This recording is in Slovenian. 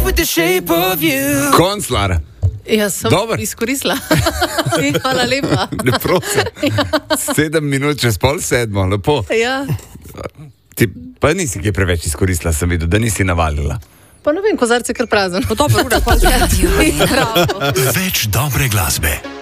love with the shape of you. Konclar. Jaz sem izkoristila. Hvala lepa. Ne prosim. 7 minut čez 6:30, lepo. Ja. Ti pa nisi kaj preveč izkoristila, sem videl, da nisi navalila. Pa ne vem, kozarce kar prazen. Dobro, ura, pa Več dobre glasbe.